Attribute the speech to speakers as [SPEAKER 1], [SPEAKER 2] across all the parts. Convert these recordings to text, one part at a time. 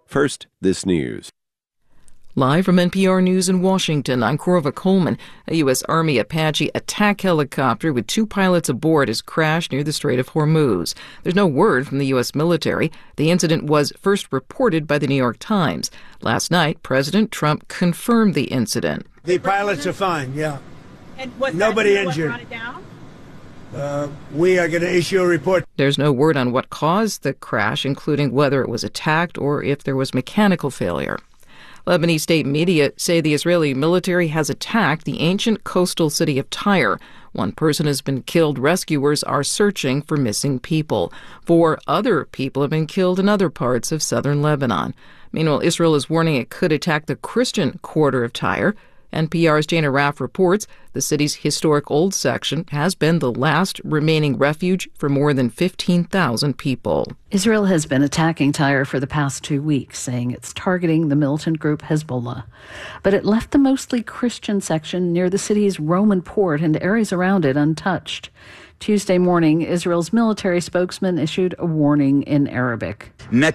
[SPEAKER 1] First, this news.
[SPEAKER 2] Live from NPR News in Washington, I'm Corva Coleman. A U.S. Army Apache attack helicopter with 2 pilots aboard has crashed near the Strait of Hormuz. There's no word from the U.S. military. The incident was first reported by the New York Times. Last night, President Trump confirmed the incident.
[SPEAKER 3] The pilots are fine, yeah.
[SPEAKER 4] And was
[SPEAKER 3] nobody injured.
[SPEAKER 4] Brought it down?
[SPEAKER 3] We are going to issue a report.
[SPEAKER 2] There's no word on what caused the crash, including whether it was attacked or if there was mechanical failure. Lebanese state media say the Israeli military has attacked the ancient coastal city of Tyre. 1 person has been killed. Rescuers are searching for missing people. 4 other people have been killed in other parts of southern Lebanon. Meanwhile, Israel is warning it could attack the Christian quarter of Tyre. NPR's Jana Raff reports the city's historic old section has been the last remaining refuge for more than 15,000 people.
[SPEAKER 5] Israel has been attacking Tyre for the past 2 weeks, saying it's targeting the militant group Hezbollah. But it left the mostly Christian section near the city's Roman port and areas around it untouched. Tuesday morning, Israel's military spokesman issued a warning in Arabic.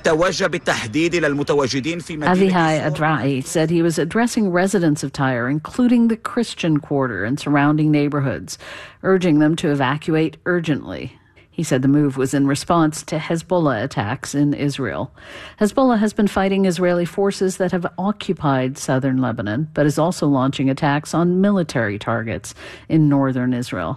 [SPEAKER 5] Avihai Adra'i said he was addressing residents of Tyre, including the Christian quarter and surrounding neighborhoods, urging them to evacuate urgently. He said the move was in response to Hezbollah attacks in Israel. Hezbollah has been fighting Israeli forces that have occupied southern Lebanon, but is also launching attacks on military targets in northern Israel.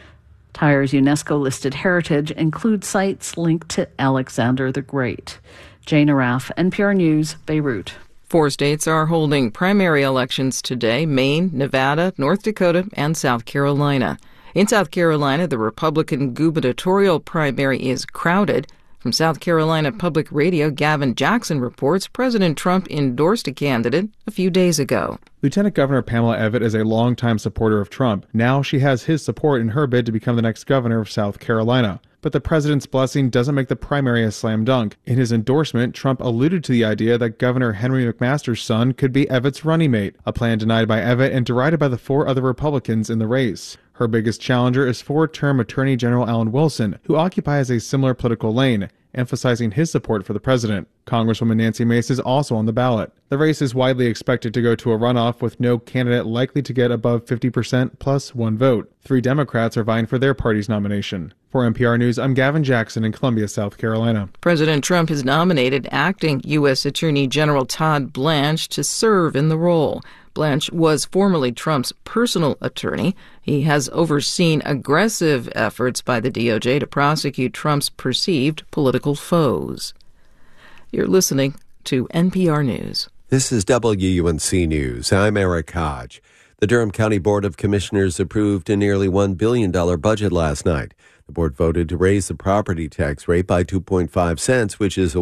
[SPEAKER 5] Tyre's UNESCO-listed heritage includes sites linked to Alexander the Great. Jana Raff, NPR News, Beirut.
[SPEAKER 2] 4 states are holding primary elections today: Maine, Nevada, North Dakota, and South Carolina. In South Carolina, the Republican gubernatorial primary is crowded. From South Carolina Public Radio, Gavin Jackson reports President Trump endorsed a candidate a few days ago.
[SPEAKER 6] Lieutenant Governor Pamela Evette is a longtime supporter of Trump. Now she has his support in her bid to become the next governor of South Carolina. But the president's blessing doesn't make the primary a slam dunk. In his endorsement, Trump alluded to the idea that Governor Henry McMaster's son could be Evette's running mate, a plan denied by Evette and derided by the 4 other Republicans in the race. Her biggest challenger is 4-term Attorney General Alan Wilson, who occupies a similar political lane, emphasizing his support for the president. Congresswoman Nancy Mace is also on the ballot. The race is widely expected to go to a runoff, with no candidate likely to get above 50% plus 1 vote. 3 Democrats are vying for their party's nomination. For NPR News, I'm Gavin Jackson in Columbia, South Carolina.
[SPEAKER 2] President Trump has nominated acting U.S. Attorney General Todd Blanche to serve in the role. Blanche was formerly Trump's personal attorney. He has overseen aggressive efforts by the DOJ to prosecute Trump's perceived political foes. You're listening to NPR News.
[SPEAKER 1] This is WUNC News. I'm Eric Hodge. The Durham County Board of Commissioners approved a nearly $1 billion budget last night. The board voted to raise the property tax rate by 2.5 cents, which is a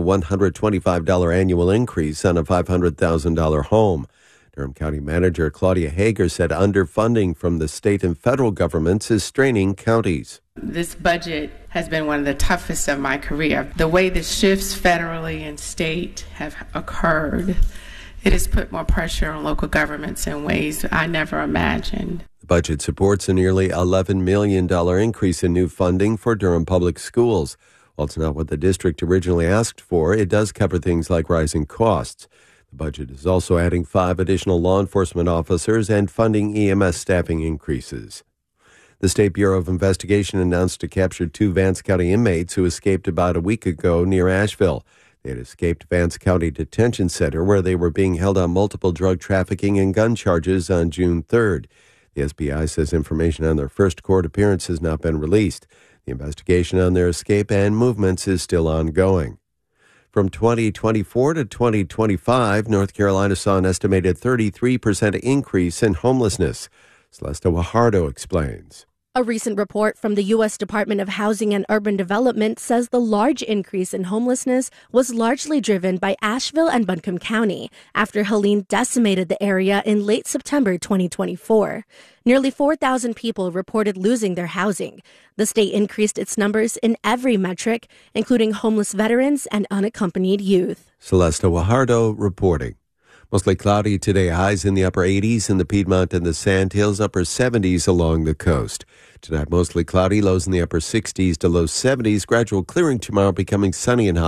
[SPEAKER 1] $125 annual increase on a $500,000 home. Durham County Manager Claudia Hager said underfunding from the state and federal governments is straining counties.
[SPEAKER 7] This budget has been one of the toughest of my career. The way the shifts federally and state have occurred, it has put more pressure on local governments in ways I never imagined.
[SPEAKER 1] The budget supports a nearly $11 million increase in new funding for Durham Public Schools. While it's not what the district originally asked for, it does cover things like rising costs. The budget is also adding 5 additional law enforcement officers and funding EMS staffing increases. The State Bureau of Investigation announced it captured 2 Vance County inmates who escaped about a week ago near Asheville. They had escaped Vance County Detention Center, where they were being held on multiple drug trafficking and gun charges on June 3rd. The SBI says information on their first court appearance has not been released. The investigation on their escape and movements is still ongoing. From 2024 to 2025, North Carolina saw an estimated 33% increase in homelessness. Celeste Guajardo explains.
[SPEAKER 8] A recent report from the U.S. Department of Housing and Urban Development says the large increase in homelessness was largely driven by Asheville and Buncombe County after Helene decimated the area in late September 2024. Nearly 4,000 people reported losing their housing. The state increased its numbers in every metric, including homeless veterans and unaccompanied youth.
[SPEAKER 1] Celeste Guajardo reporting. Mostly cloudy today, highs in the upper 80s in the Piedmont and the Sandhills, upper 70s along the coast. Tonight, mostly cloudy, lows in the upper 60s to low 70s. Gradual clearing tomorrow, becoming sunny and hot,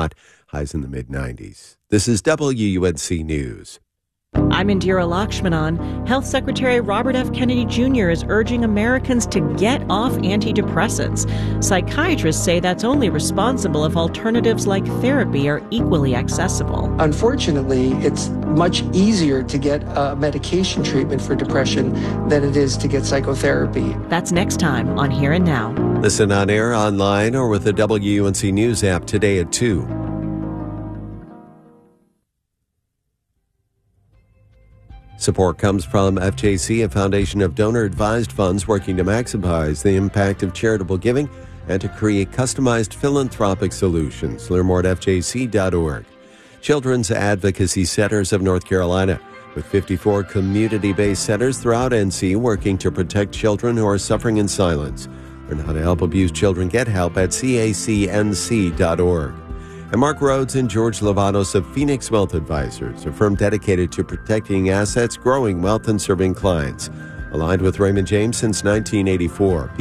[SPEAKER 1] highs in the mid-90s. This is WUNC News.
[SPEAKER 4] I'm Indira Lakshmanan. Health Secretary Robert F. Kennedy Jr. is urging Americans to get off antidepressants. Psychiatrists say that's only responsible if alternatives like therapy are equally accessible.
[SPEAKER 9] Unfortunately, it's much easier to get medication treatment for depression than it is to get psychotherapy.
[SPEAKER 4] That's next time on Here and Now.
[SPEAKER 1] Listen on air, online, or with the WUNC News app today at 2. Support comes from FJC, a foundation of donor-advised funds working to maximize the impact of charitable giving and to create customized philanthropic solutions. Learn more at fjc.org. Children's Advocacy Centers of North Carolina, with 54 community-based centers throughout NC working to protect children who are suffering in silence. Learn how to help abused children get help at cacnc.org. And Mark Rhodes and George Lavanos of Phoenix Wealth Advisors, a firm dedicated to protecting assets, growing wealth, and serving clients. Aligned with Raymond James since 1984.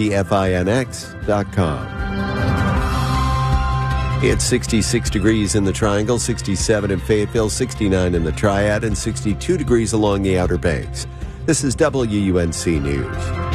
[SPEAKER 1] PFINX.com. It's 66 degrees in the Triangle, 67 in Fayetteville, 69 in the Triad, and 62 degrees along the Outer Banks. This is WUNC News.